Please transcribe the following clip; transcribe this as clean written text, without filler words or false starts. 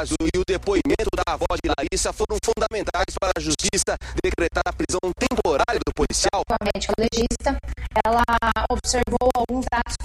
caso e o depoimento da avó de Larissa foram fundamentais para a justiça decretar a prisão temporária do policial. A médica legista, ela observou alguns atos